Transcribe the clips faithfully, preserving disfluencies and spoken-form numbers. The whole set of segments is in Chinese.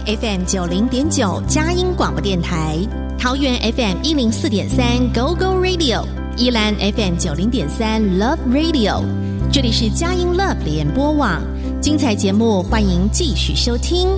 F M 九零点九佳音广播电台，桃园 F M 一零四点三 Go Go Radio， 宜兰 F M 九零点三 Love Radio， 这里是佳音 Love 联播网，精彩节目欢迎继续收听。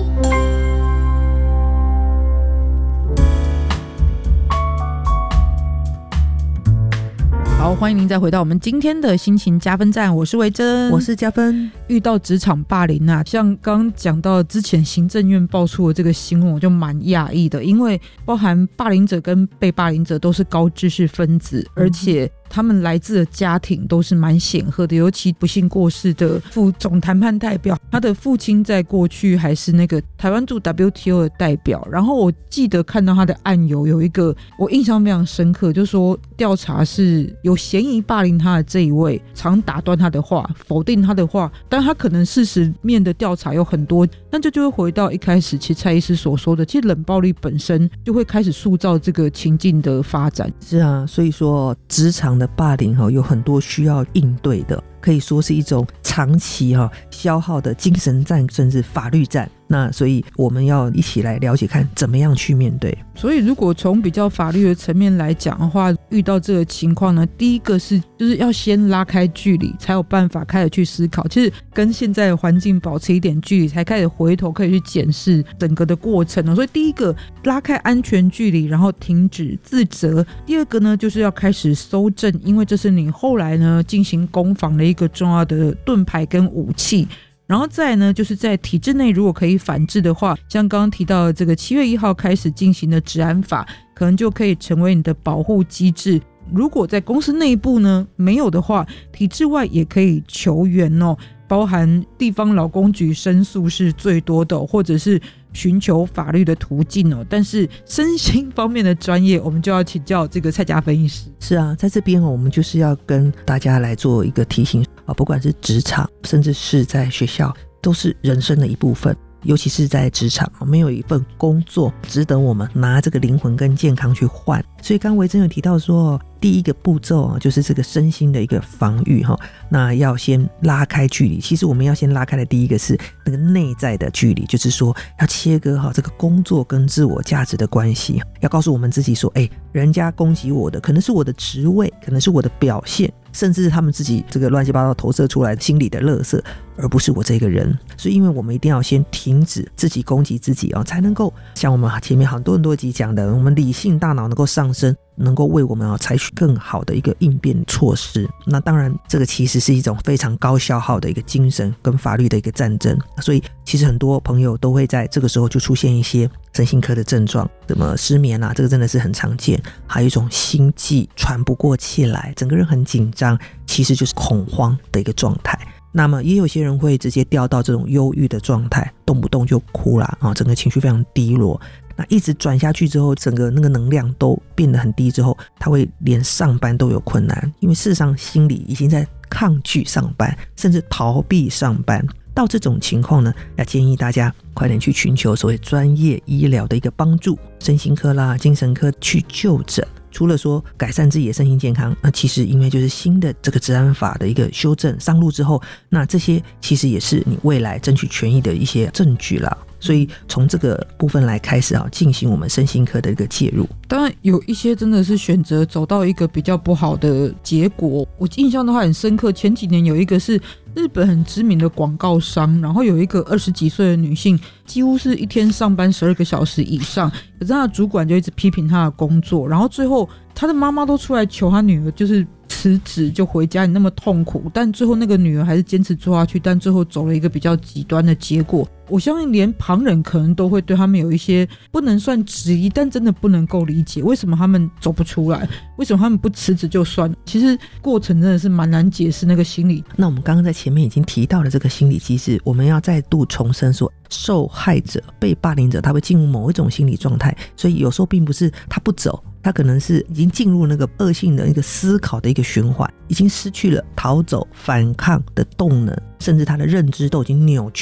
好，欢迎您再回到我们今天的心情加分站，我是维珍， 我是加分。 遇到职场霸凌啊，像刚刚讲到之前行政院爆出的这个新闻，我就蛮讶异的，因为包含霸凌者跟被霸凌者都是高知识分子，而且他们来自的家庭都是蛮显赫的，尤其不幸过世的副总谈判代表，他的父亲在过去还是那个台湾驻 W T O 的代表。然后我记得看到他的案由有一个我印象非常深刻，就是说调查是有嫌疑霸凌他的这一位常打断他的话，否定他的话，但他可能事实面的调查有很多，那这就会回到一开始其实蔡医师所说的，其实冷暴力本身就会开始塑造这个情境的发展。 是啊，所以说职场的霸凌有很多需要应对的，可以说是一种长期消耗的精神战甚至法律战，那所以我们要一起来了解看怎么样去面对。 所以如果从比较法律的层面来讲的话，遇到这个情况呢，第一个是就是要先拉开距离，才有办法开始去思考，其实跟现在的环境保持一点距离，才开始回头可以去检视整个的过程。所以第一个拉开安全距离，然后停止自责。第二个呢，就是要开始搜证，因为这是你后来呢进行攻防的一个重要的盾牌跟武器。然后再来呢，就是在体制内如果可以反制的话，像刚刚提到的这个七月一号开始进行的治安法，可能就可以成为你的保护机制。如果在公司内部呢没有的话，体制外也可以求援哦，包含地方劳工局申诉是最多的，或者是寻求法律的途径哦。但是身心方面的专业，我们就要请教这个蔡家芬医师。 是啊，在这边我们就是要跟大家来做一个提醒啊，不管是职场甚至是在学校，都是人生的一部分。尤其是在职场，没有一份工作值得我们拿这个灵魂跟健康去换。所以刚维珍有提到说，第一个步骤就是这个身心的一个防御，那要先拉开距离。其实我们要先拉开的第一个是那个内在的距离，就是说要切割这个工作跟自我价值的关系，要告诉我们自己说，哎，人家攻击我的可能是我的职位，可能是我的表现，甚至是他们自己这个乱七八糟投射出来心理的垃圾，而不是我这个人。所以因为我们一定要先停止自己攻击自己，才能够像我们前面很多很多集讲的，我们理性大脑能够上升，能够为我们采取更好的一个应变措施。那当然这个其实是一种非常高消耗的一个精神跟法律的一个战争，所以其实很多朋友都会在这个时候就出现一些身心科的症状，什么失眠啊，这个真的是很常见，还有一种心悸喘不过气来，整个人很紧张，其实就是恐慌的一个状态。那么也有些人会直接掉到这种忧郁的状态，动不动就哭啦，整个情绪非常低落，那一直转下去之后，整个那个能量都变得很低之后，他会连上班都有困难，因为事实上心里已经在抗拒上班，甚至逃避上班。到这种情况呢，要建议大家快点去寻求所谓专业医疗的一个帮助，身心科啦、精神科去就诊。除了说改善自己的身心健康，那其实因为就是新的这个治安法的一个修正上路之后，那这些其实也是你未来争取权益的一些证据啦。所以从这个部分来开始啊，进行我们身心科的一个介入。 当然有一些真的是选择走到一个比较不好的结果，我印象都还很深刻。前几年有一个是日本很知名的广告商，然后有一个二十几岁的女性，几乎是一天上班十二个小时以上，可是她的主管就一直批评她的工作，然后最后她的妈妈都出来求她女儿就是辞职就回家，你那么痛苦，但最后那个女儿还是坚持做下去，但最后走了一个比较极端的结果。我相信连旁人可能都会对他们有一些不能算质疑，但真的不能够理解为什么他们走不出来，为什么他们不辞职就算了。其实过程真的是蛮难解释那个心理。 那我们刚刚在前面已经提到了这个心理机制，我们要再度重申说，受害者被霸凌者他会进入某一种心理状态，所以有时候并不是他不走，他可能是已经进入那个恶性的一个思考的一个循环，已经失去了逃走反抗的动能，甚至他的认知都已经扭曲了。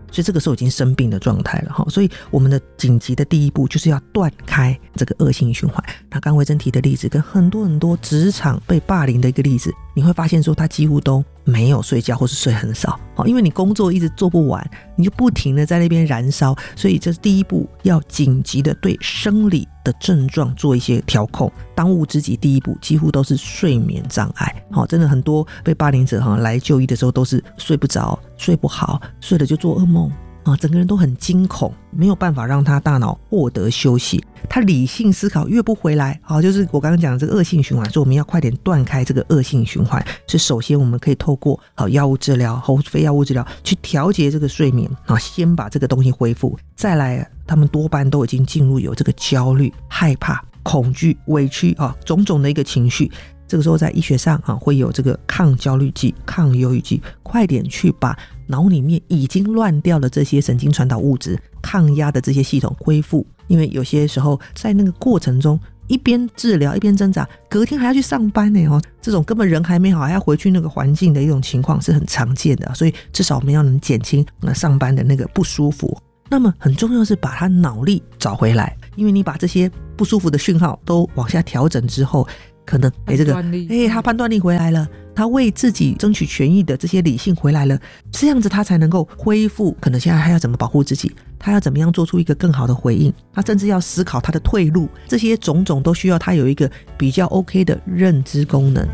所以这个时候已经生病的状态了。所以我们的紧急的第一步就是要断开这个恶性循环。那刚维珍提的例子跟很多很多职场被霸凌的一个例子，你会发现说他几乎都没有睡觉或是睡很少，因为你工作一直做不完，你就不停的在那边燃烧。所以这是第一步，要紧急的对生理的症状做一些调控。当务之急第一步几乎都是睡眠障碍。真的很多被霸凌者来就医的时候都是睡不着，睡不好，睡了就做噩梦，整个人都很惊恐，没有办法让他大脑获得休息，他理性思考越不回来，就是我刚刚讲的这个恶性循环。所以我们要快点断开这个恶性循环。是首先我们可以透过药物治疗或非药物治疗去调节这个睡眠，先把这个东西恢复。再来他们多半都已经进入有这个焦虑、害怕、恐惧、委屈种种的一个情绪。这个时候在医学上会有这个抗焦虑剂、抗忧郁剂，快点去把脑里面已经乱掉的这些神经传导物质、抗压的这些系统恢复。因为有些时候在那个过程中一边治疗一边挣扎，隔天还要去上班呢，这种根本人还没好还要回去那个环境的一种情况是很常见的。所以至少我们要能减轻上班的那个不舒服。那么很重要是把他脑力找回来，因为你把这些不舒服的讯号都往下调整之后，可能哎，这个哎，他判断力回来了，他为自己争取权益的这些理性回来了，这样子他才能够恢复。可能现在他要怎么保护自己，他要怎么样做出一个更好的回应，他甚至要思考他的退路，这些种种都需要他有一个比较 OK 的认知功能。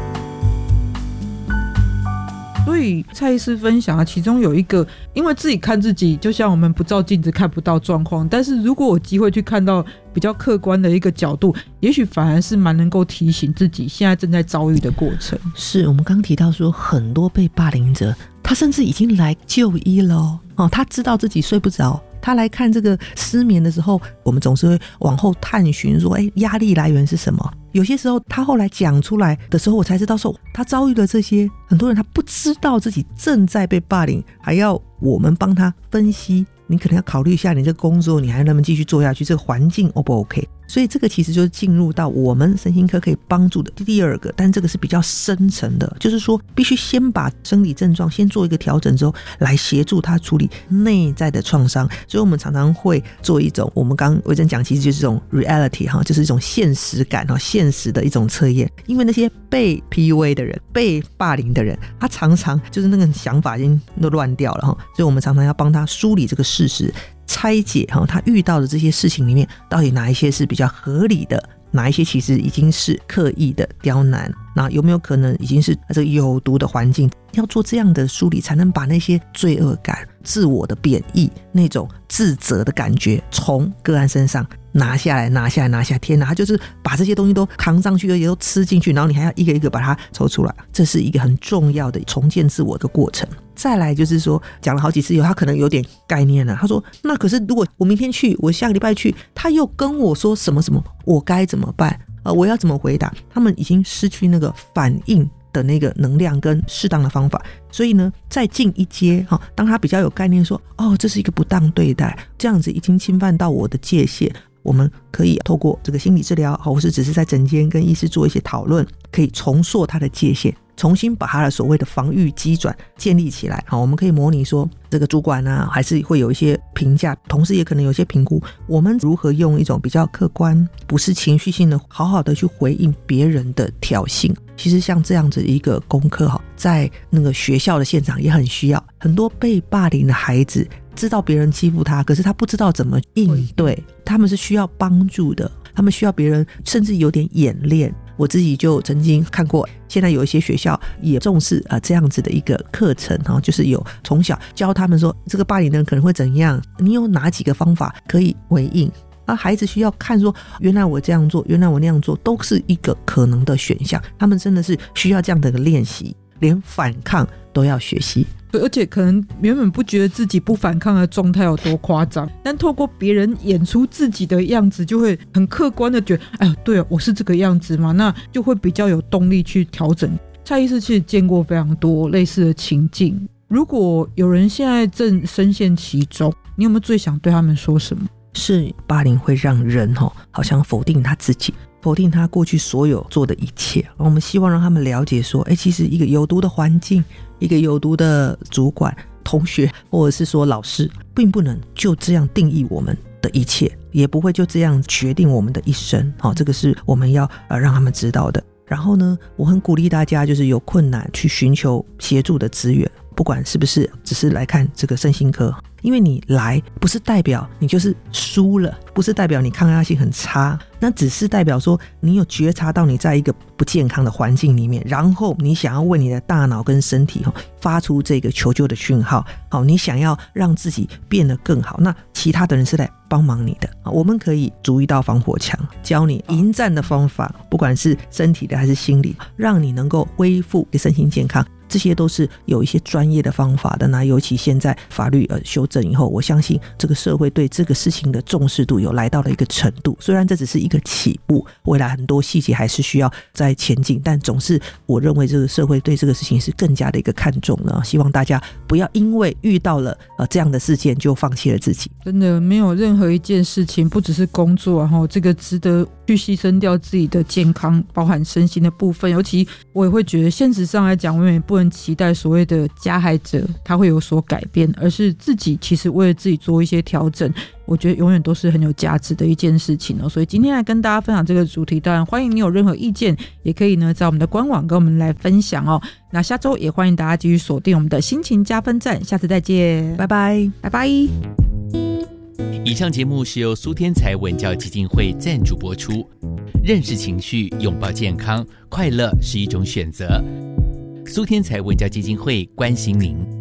所以蔡医师分享啊，其中有一个，因为自己看自己，就像我们不照镜子看不到状况，但是如果有机会去看到比较客观的一个角度，也许反而是蛮能够提醒自己现在正在遭遇的过程。 是我们刚提到说，很多被霸凌者他甚至已经来就医了哦，他知道自己睡不着，他来看这个失眠的时候，我们总是会往后探寻说，哎，压力来源是什么？有些时候他后来讲出来的时候，我才知道说他遭遇了这些。很多人他不知道自己正在被霸凌，还要我们帮他分析。你可能要考虑一下，你这个工作你还能不能继续做下去，这个环境 O 不 OK？ 所以这个其实就是进入到我们身心科可以帮助的第二个，但这个是比较深层的，就是说必须先把生理症状先做一个调整之后，来协助他处理内在的创伤。所以我们常常会做一种，我们刚刚维珍讲，其实就是这种 reality 就是一种现实感，现实的一种测验。因为那些被 P U A 的人、被霸凌的人，他常常就是那个想法已经都乱掉了，所以我们常常要帮他梳理这个事实，拆解他遇到的这些事情里面到底哪一些是比较合理的，哪一些其实已经是刻意的刁难，那有没有可能已经是这个有毒的环境。要做这样的梳理，才能把那些罪恶感、自我的贬义、那种自责的感觉从个案身上拿下来拿下来拿下来。天哪，他就是把这些东西都扛上去，也都吃进去，然后你还要一个一个把它抽出来，这是一个很重要的重建自我的过程。再来就是说，讲了好几次以后，他可能有点概念了。他说，那可是如果我明天去，我下个礼拜去，他又跟我说什么什么，我该怎么办？呃，我要怎么回答？他们已经失去那个反应的那个能量跟适当的方法。所以呢，再进一阶，当他比较有概念说，哦，这是一个不当对待，这样子已经侵犯到我的界限，我们可以透过这个心理治疗，或是只是在诊间跟医师做一些讨论，可以重塑他的界限，重新把他的所谓的防御机转建立起来。好，我们可以模拟说，这个主管啊，还是会有一些评价，同时也可能有一些评估，我们如何用一种比较客观，不是情绪性的，好好的去回应别人的挑衅。其实像这样子一个功课，在那个学校的现场也很需要。很多被霸凌的孩子知道别人欺负他，可是他不知道怎么应对，他们是需要帮助的，他们需要别人甚至有点演练。我自己就曾经看过，现在有一些学校也重视、呃、这样子的一个课程、哦、就是有从小教他们说，这个霸凌的人可能会怎样，你有哪几个方法可以回应。啊，孩子需要看说，原来我这样做，原来我那样做，都是一个可能的选项。他们真的是需要这样的一个练习，连反抗都要学习。 而且可能原本不觉得自己不反抗的状态有多夸张，但透过别人演出自己的样子，就会很客观的觉得，哎，对啊，我是这个样子嘛，那就会比较有动力去调整。蔡医师其实见过非常多类似的情境，如果有人现在正深陷其中，你有没有最想对他们说什么？ 是霸凌会让人、哦、好像否定他自己，否定他过去所有做的一切。我们希望让他们了解说，哎，其实一个有毒的环境，一个有毒的主管， 同学或者是说老师，并不能就这样定义我们的一切，也不会就这样决定我们的一生。好，这个是我们要呃让他们知道的。然后呢，我很鼓励大家就是有困难去寻求协助的资源，不管是不是只是来看这个身心科，因为你来不是代表你就是输了，不是代表你抗压性很差，那只是代表说你有觉察到你在一个不健康的环境里面，然后你想要为你的大脑跟身体发出这个求救的讯号，好，你想要让自己变得更好，那其他的人是来帮忙你的。我们可以筑一道防火墙，教你迎战的方法，不管是身体的还是心理，让你能够恢复身心健康，这些都是有一些专业的方法的。那尤其现在法律呃修正以后，我相信这个社会对这个事情的重视度有来到了一个程度，虽然这只是一个起步，未来很多细节还是需要再前进，但总是我认为这个社会对这个事情是更加的一个看重了。希望大家不要因为遇到了呃这样的事件就放弃了自己。 真的没有任何一件事情，不只是工作，然后这个值得去牺牲掉自己的健康，包含身心的部分。尤其我也会觉得现实上来讲，我们也不能期待所谓的加害者他会有所改变，而是自己其实为了自己做一些调整，我觉得永远都是很有价值的一件事情哦。所以今天来跟大家分享这个主题，当然欢迎你有任何意见也可以呢在我们的官网跟我们来分享哦。那下周也欢迎大家继续锁定我们的心情加分站，下次再见， 拜拜拜拜。 以上节目是由苏天才文教基金会赞助播出。认识情绪，拥抱健康，快乐是一种选择。苏天才文教基金会关心您。